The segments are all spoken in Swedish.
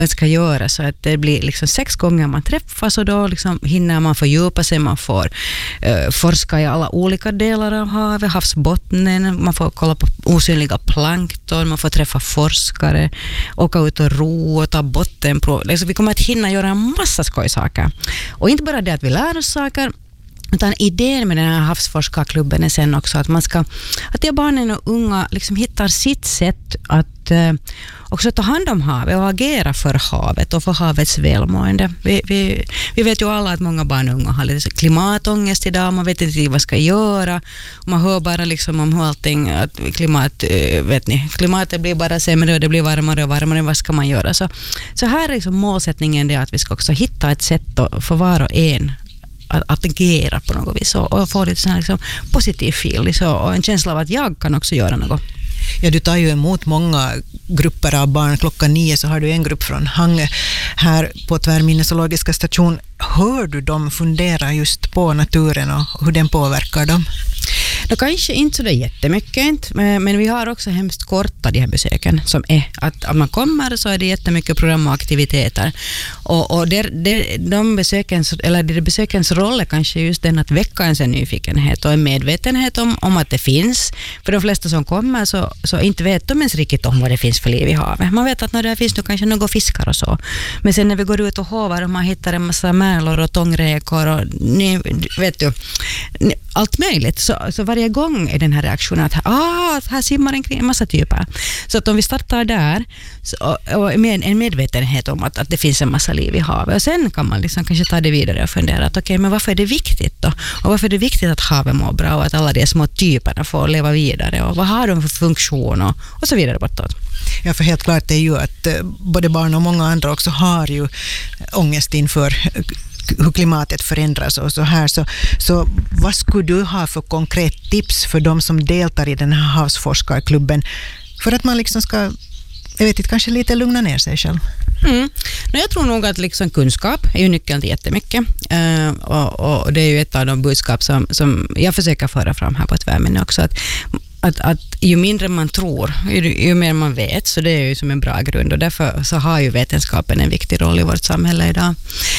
ska göra så att det blir liksom 6 gånger man träffas och då liksom hinner man fördjupa sig, man får forska i alla olika delar av havet, havsbottnen, man får kolla på osynliga plankton, man får träffa forskare, åka ut och ro och ta bottenprov. Liksom, vi kommer att hinna göra en massa skojsaker. Och inte bara det att vi lär oss saker, utan idén med den här havsforskarklubben är sen också att att de barnen och unga liksom hittar sitt sätt att också ta hand om havet och agera för havet och för havets välmående. Vi vet ju alla att många barn och unga har lite klimatångest idag, man vet inte vad man ska göra, man hör bara liksom om allting att klimatet blir bara sämre och det blir varmare och varmare, vad ska man göra? Så här är liksom målsättningen det att vi ska också hitta ett sätt för var och en att agera på något vis och få lite sån här liksom positiv feeling och en känsla av att jag kan också göra något. Ja, du tar ju emot många grupper av barn. 9:00 så har du en grupp från Hangö här på Tvärminnesologiska station. Hör du dem fundera just på naturen och hur den påverkar dem? Det kanske inte så det jättemycket, men vi har också hemskt korta de här besöken som är att man kommer så är det jättemycket program och aktiviteter och de besökens roll är kanske just den att väcka en nyfikenhet och en medvetenhet om att det finns. För de flesta som kommer så inte vet de ens riktigt om vad det finns för liv i havet. Man vet att när det finns nu kanske några fiskar och så. Men sen när vi går ut och hovar och man hittar en massa märlor och tångräkor och allt möjligt så varje gång är den här reaktionen att här simmar en massa typer. Så att om vi startar där och med en medvetenhet om att det finns en massa liv i havet och sen kan man liksom kanske ta det vidare och fundera att okej, men varför är det viktigt då? Och varför är det viktigt att havet mår bra och att alla de små typerna får leva vidare och vad har de för funktion och så vidare bortåt. Ja, för helt klart är ju att både barn och många andra också har ju ångest inför hur klimatet förändras och så här. Så vad skulle du ha för konkret tips för de som deltar i den här havsforskarklubben för att man liksom ska, kanske lite lugna ner sig själv? Jag tror nog att liksom kunskap är ju nyckeln till jättemycket. Och det är ju ett av de budskap som jag försöker föra fram här på Tvärminne också. Att ju mindre man tror, ju mer man vet, så det är ju som en bra grund och därför så har ju vetenskapen en viktig roll i vårt samhälle idag.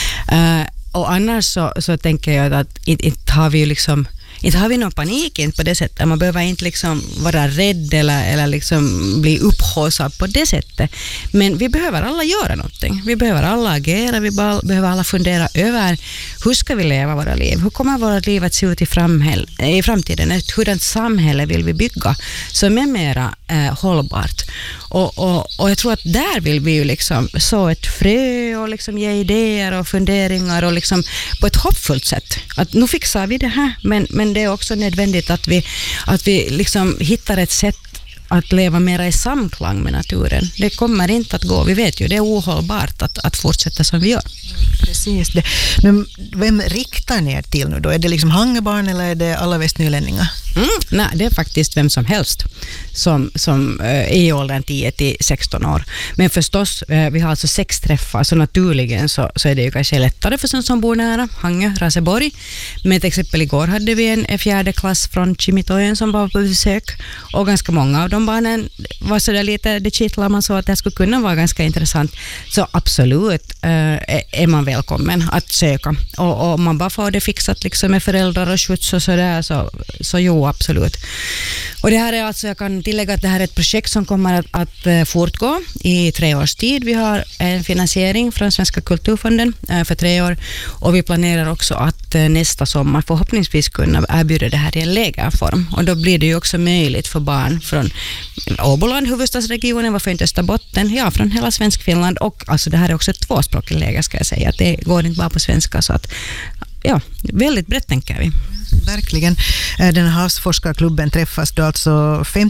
Och annars så tänker jag att inte har vi någon panik inte på det sättet. Man behöver inte liksom vara rädd eller liksom bli upphaussad på det sättet. Men vi behöver alla göra någonting. Vi behöver alla agera. Vi behöver alla fundera över hur ska vi leva våra liv? Hur kommer våra liv att se ut i framtiden? Hurdant samhälle vill vi bygga som är mera hållbart? Och jag tror att där vill vi ju liksom så ett frö och liksom ge idéer och funderingar och liksom på ett hoppfullt sätt. Att nu fixar vi det här, men det är också nödvändigt att vi liksom hittar ett sätt att leva mer i samklang med naturen. Det kommer inte att gå. Vi vet ju, det är ohållbart att fortsätta som vi gör. Precis det. Men vem riktar ni er till nu då? Är det liksom Hangöbarn eller är det alla västnylänningar? Nej, det är faktiskt vem som helst som är i åldern 10-16 år. Men förstås, vi har alltså 6 träffar, så naturligen så är det ju kanske lättare för sådana som bor nära Hangö, Raseborg. Men till exempel igår hade vi en 4:e klass från Kimitojen som var på besök och ganska många av de barnen var så där lite, det kittlar man så att det skulle kunna vara ganska intressant. Så absolut är man välkommen att söka. Och man bara får det fixat liksom med föräldrar och skjuts och sådär så jo, absolut. Och det här är alltså, jag kan tillägga att det här är ett projekt som kommer att fortgå i 3 års tid. Vi har en finansiering från Svenska kulturfonden för 3 år och vi planerar också att nästa sommar förhoppningsvis kunna erbjuda det här i en lägerform. Och då blir det ju också möjligt för barn från Åboland, huvudstadsregionen, varför inte Österbotten, från hela Svenskfinland och alltså det här är också ett 2-språkigt läger ska jag säga. Att det går inte bara på svenska så att väldigt brett tänker vi. Verkligen. Den här havsforskarklubben träffas då alltså 5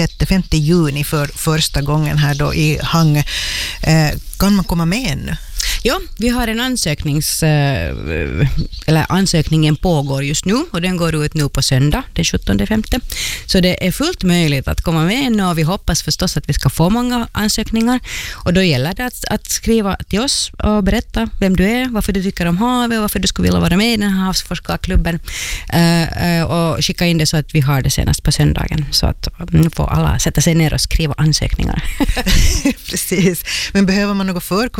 juni för första gången här då i Hangö. Kan man komma med ännu? Ja, vi har en ansökningen pågår just nu och den går ut nu på söndag, den 17/5. Så det är fullt möjligt att komma med nu och vi hoppas förstås att vi ska få många ansökningar och då gäller det att skriva till oss och berätta vem du är, varför du tycker om havet och varför du skulle vilja vara med i den här havsforskarklubben och skicka in det så att vi har det senast på söndagen så att nu får alla sätta sig ner och skriva ansökningar. Precis, men behöver man något